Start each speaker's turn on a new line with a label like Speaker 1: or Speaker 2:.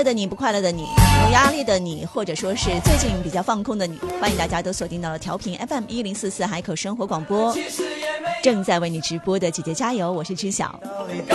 Speaker 1: 乐的你，不快乐的你，有压力的你，或者说是最近比较放空的你，欢迎大家都锁定到了调频 FM1044海口生活广播，正在为你直播的姐姐加油，我是知晓。